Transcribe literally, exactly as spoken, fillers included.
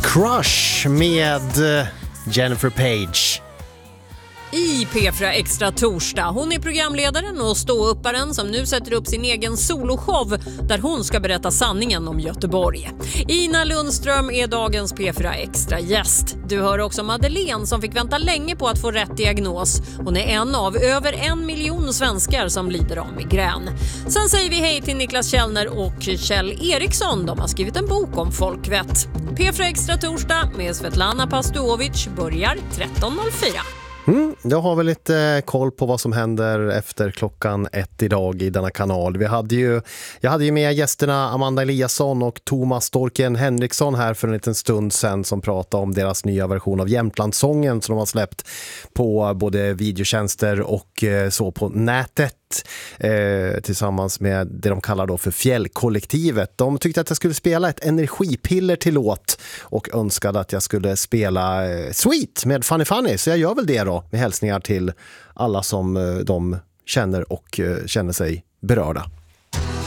Crush med Jennifer Page. I P fyra Extra torsdag. Hon är programledaren och ståupparen som nu sätter upp sin egen soloshow där hon ska berätta sanningen om Göteborg. Ina Lundström är dagens P fyra Extra gäst. Du hör också Madeleine som fick vänta länge på att få rätt diagnos. Hon är en av över en miljon svenskar som lider av migrän. Sen säger vi hej till Niklas Källner och Kjell Eriksson. De har skrivit en bok om folkvett. P fyra Extra torsdag med Svetlana Pastovic börjar tretton noll fyra. Mm, jag har väl lite koll på vad som händer efter klockan ett idag i denna kanal. Vi hade ju, jag hade ju med gästerna Amanda Eliasson och Thomas Storken Henriksson här för en liten stund sedan som pratade om deras nya version av Jämtlandssången som de har släppt på både videotjänster och så på nätet. Eh, tillsammans med det de kallar då för Fjällkollektivet. De tyckte att jag skulle spela ett energipiller till låt och önskade att jag skulle spela eh, Sweet med Funny Funny, så jag gör väl det då med hälsningar till alla som eh, de känner och eh, känner sig berörda.